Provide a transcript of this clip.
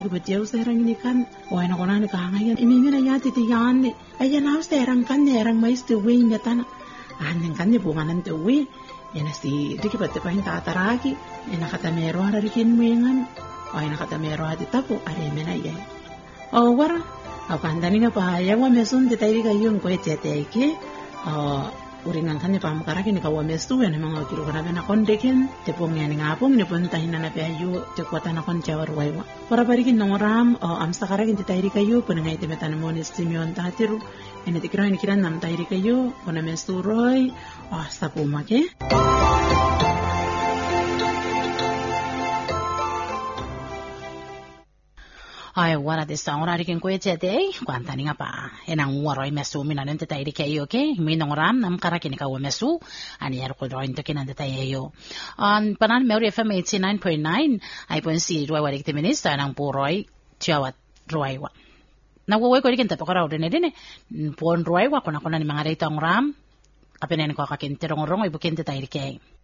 Jauh serang ini kan, wah nak orang ni kahangan. Ini mana ya titian ni. Ayah nak serang kan ni serang mais tu wei ni tanah. Yang kan ni bunganan tu wei. Yang nasi riki pada pahin tak teragi. Yang kata merah hari kian mengan. Oh yang kata merah di tapu ada mana ya. Oh war. Apa anda ni apa? Yang wa mesun di tadi kayun kau cete ke. Uringan kan ni pamukara kini kau mesu yang memang kilo kerana nak kondekin. Tepung yang ngapung ni pun tahinan apa ayu. Cekuatan nak kon cawar waiwa. Para barikin nomoram amsa kara kini tadi kayu penengai temetan monis timion tatiru. Ini tikiran nam tadi kayu. Kona mesu roy. Sapu make. Ay, wala de sa ora rikin ko ete kwanta ni nga pa enang waroy mesu minan ente tay kayo ke minong ram nam karakin ka mesu ani yar ko doin to kinan de tayo on panan Mary FM 89.9 ay pon si roy walik minister nang puroy tiawat roy wa na wo ko rikin tato karaw dene pon roy wa kona ni mga retong ram apenen ko kakin terong rong ibukin de tay